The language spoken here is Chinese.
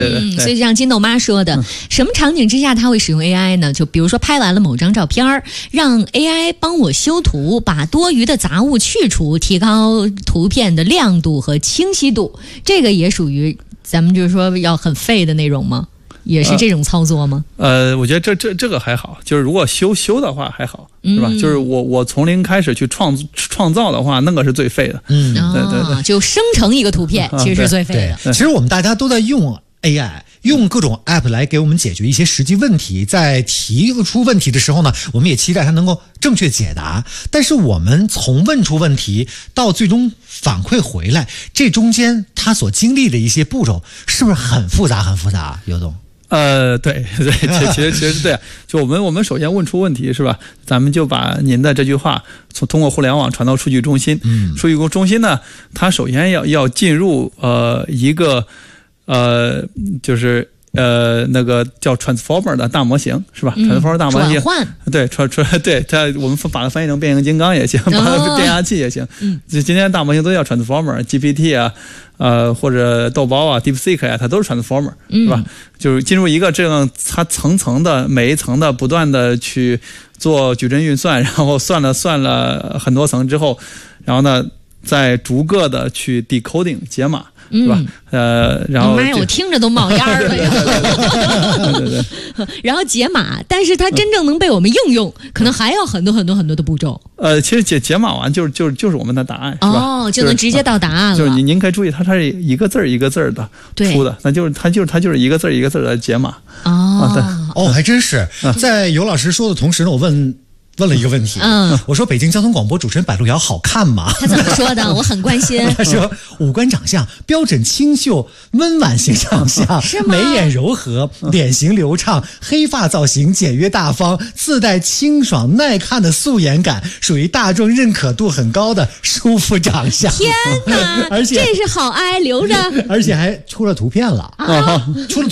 所以像金豆妈说的，什么场景之下他会使用 AI 呢？就比如说拍完了某张照片，让 AI 帮我修图，把多余的杂物去除，提高图片的亮度和清晰度。这个也属于咱们就是说要很废的内容吗？也是这种操作吗？ 我觉得这个还好，就是如果修的话还好，是吧？就是我从零开始去创造的话，那个是最废的。对， 就生成一个图片，其实是最废的。 其实我们大家都在用 AI， 用各种 app 来给我们解决一些实际问题，在提出问题的时候呢，我们也期待它能够正确解答。但是我们从问出问题到最终反馈回来，这中间它所经历的一些步骤，是不是很复杂？尤总。 对，其实是对。就我们首先问出问题是吧？咱们就把您的这句话通过互联网传到数据中心。数据中心呢，它首先要进入一个就是那个叫 transformer 的大模型是吧？transformer 大模型转换， 对，对它我们把它翻译成变形金刚也行，把它变压器也行。今天大模型都叫 transformer，GPT 啊。或者豆包啊 ，DeepSeek 啊，它都是 transformer， 是吧？就是进入一个这样它层的每一层的不断的去做矩阵运算，然后算了很多层之后，然后呢再逐个的去 decoding 解码。是吧？然后妈呀，我听着都冒烟了呀！ 对， 然后解码，但是它真正能被我们应用，可能还要很多的步骤。 其实解码完就是我们的答案，是吧？ 就能直接到答案了。 就是您可以注意，它是一个字儿一个字儿的出的，那就是它就是一个字儿一个字儿的解码。 还真是。在尤老师说的同时呢，我问了一个问题，我说北京交通广播主持人柏路遥好看吗？ 他怎么说的？我很关心。 他说五官长相标准清秀温婉型长相，眉眼柔和，脸型流畅，黑发造型简约大方，自带清爽耐看的素颜感，属于大众认可度很高的舒服长相。 天哪，而且这是好爱留着， 而且还出了图片了，出了